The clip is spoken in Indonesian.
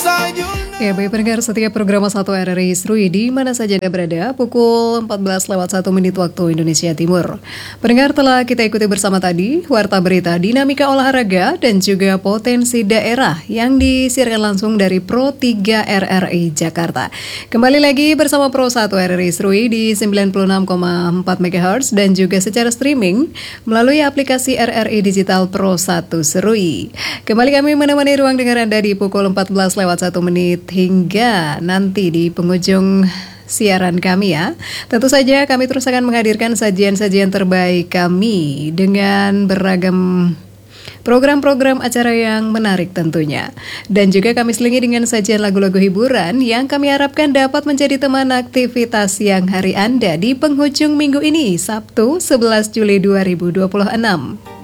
Ya, baik pendengar setiap program 1 RRI Serui di mana saja Anda berada, pukul 14:01 waktu Indonesia Timur. Pendengar, telah kita ikuti bersama tadi Warta Berita Dinamika Olahraga dan juga Potensi Daerah yang disiarkan langsung dari Pro 3 RRI Jakarta. Kembali lagi bersama Pro 1 RRI Serui di 96,4 MHz dan juga secara streaming melalui aplikasi RRI Digital Pro 1 Serui. Kembali kami menemani ruang dengar Anda di pukul 14:01 hingga nanti di penghujung siaran kami ya. Tentu saja kami terus akan menghadirkan sajian-sajian terbaik kami dengan beragam program-program acara yang menarik tentunya. Dan juga kami selingi dengan sajian lagu-lagu hiburan yang kami harapkan dapat menjadi teman aktivitas siang hari Anda di penghujung minggu ini, Sabtu 11 Juli 2026.